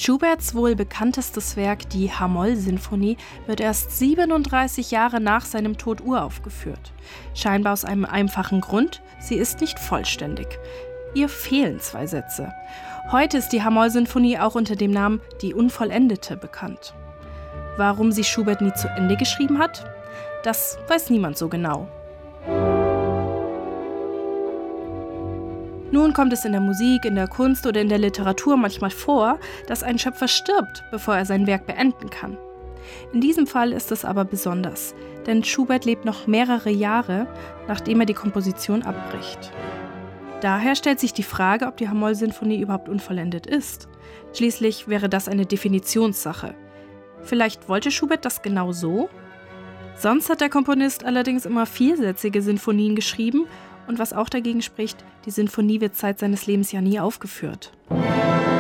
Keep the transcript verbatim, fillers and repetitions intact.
Schuberts wohl bekanntestes Werk, die H-Moll-Sinfonie, wird erst siebenunddreißig Jahre nach seinem Tod uraufgeführt. Scheinbar aus einem einfachen Grund: sie ist nicht vollständig. Ihr fehlen zwei Sätze. Heute ist die H-Moll-Sinfonie auch unter dem Namen Die Unvollendete bekannt. Warum sie Schubert nie zu Ende geschrieben hat? Das weiß niemand so genau. Nun kommt es in der Musik, in der Kunst oder in der Literatur manchmal vor, dass ein Schöpfer stirbt, bevor er sein Werk beenden kann. In diesem Fall ist es aber besonders, denn Schubert lebt noch mehrere Jahre, nachdem er die Komposition abbricht. Daher stellt sich die Frage, ob die H-Moll-Sinfonie überhaupt unvollendet ist. Schließlich wäre das eine Definitionssache. Vielleicht wollte Schubert das genau so? Sonst hat der Komponist allerdings immer viersätzige Sinfonien geschrieben, und was auch dagegen spricht, die Sinfonie wird Zeit seines Lebens ja nie aufgeführt.